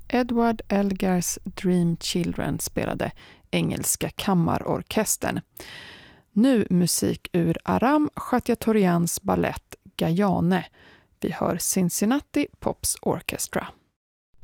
Edward Elgars Dream Children spelade engelska kammarorkestern. Nu musik ur Aram Khatiatorians ballett Gayane. Vi hör Cincinnati Pops Orchestra.